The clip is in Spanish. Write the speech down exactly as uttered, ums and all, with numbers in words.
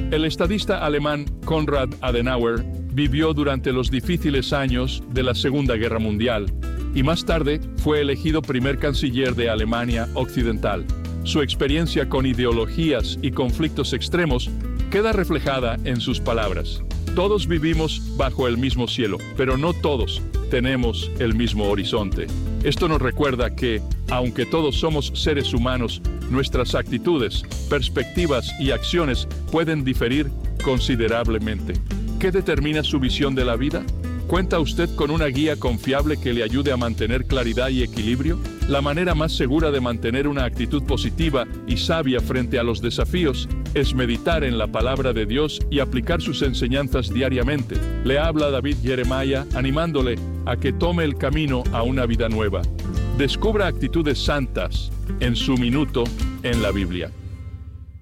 El estadista alemán Konrad Adenauer vivió durante los difíciles años de la Segunda Guerra Mundial y más tarde fue elegido primer canciller de Alemania Occidental. Su experiencia con ideologías y conflictos extremos queda reflejada en sus palabras. Todos vivimos bajo el mismo cielo, pero no todos tenemos el mismo horizonte. Esto nos recuerda que, aunque todos somos seres humanos, nuestras actitudes, perspectivas y acciones pueden diferir considerablemente. ¿Qué determina su visión de la vida? ¿Cuenta usted con una guía confiable que le ayude a mantener claridad y equilibrio? La manera más segura de mantener una actitud positiva y sabia frente a los desafíos es meditar en la palabra de Dios y aplicar sus enseñanzas diariamente. Le habla David Jeremiah, animándole a que tome el camino a una vida nueva. Descubra actitudes santas en su minuto en la Biblia.